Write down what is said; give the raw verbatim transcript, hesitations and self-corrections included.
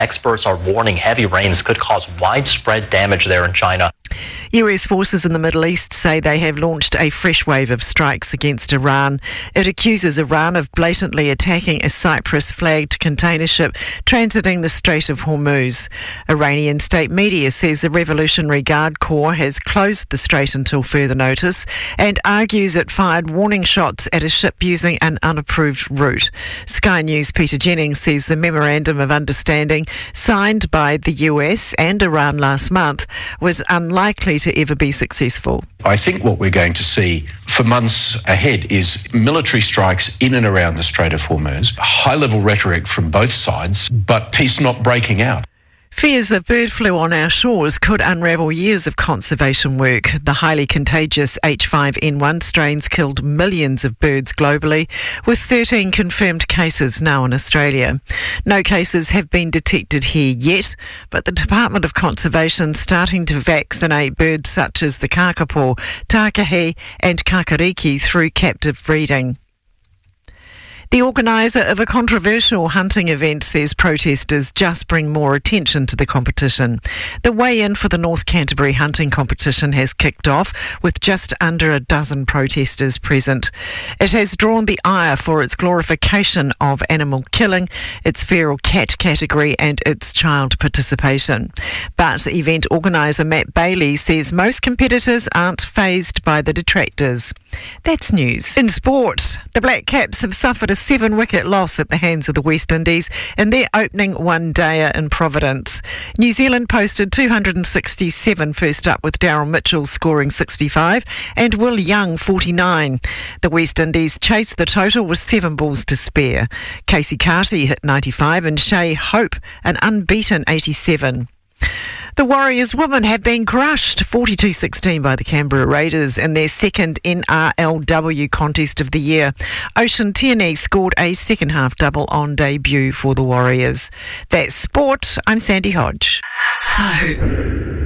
Experts are warning heavy rains could cause widespread damage there in China. U S forces in the Middle East say they have launched a fresh wave of strikes against Iran. It accuses Iran of blatantly attacking a Cyprus-flagged container ship transiting the Strait of Hormuz. Iranian state media says the Revolutionary Guard Corps has closed the strait until further notice and argues it fired warning shots at a ship using an unapproved route. Sky News' Peter Jennings says the Memorandum of Understanding signed by the U S and Iran last month was unlikely to ever be successful. I think what we're going to see for months ahead is military strikes in and around the Strait of Hormuz, high-level rhetoric from both sides, but peace not breaking out. Fears of bird flu on our shores could unravel years of conservation work. The highly contagious H five N one strains killed millions of birds globally, with thirteen confirmed cases now in Australia. No cases have been detected here yet, but the Department of Conservation is starting to vaccinate birds such as the kakapo, takahe and kakariki through captive breeding. The organiser of a controversial hunting event says protesters just bring more attention to the competition. The weigh-in for the North Canterbury hunting competition has kicked off with just under a dozen protesters present. It has drawn the ire for its glorification of animal killing, its feral cat category and its child participation. But event organiser Matt Bailey says most competitors aren't fazed by the detractors. That's news. In sport, the Black Caps have suffered a seven-wicket loss at the hands of the West Indies in their opening one-dayer in Providence. New Zealand posted two hundred sixty-seven first up, with Daryl Mitchell scoring sixty-five and Will Young forty-nine. The West Indies chased the total with seven balls to spare. Casey Carty hit ninety-five and Shea Hope an unbeaten eighty-seven. The Warriors women have been crushed forty-two sixteen by the Canberra Raiders in their second N R L W contest of the year. Ocean Tierney scored a second half double on debut for the Warriors. That's sport. I'm Sandy Hodge. So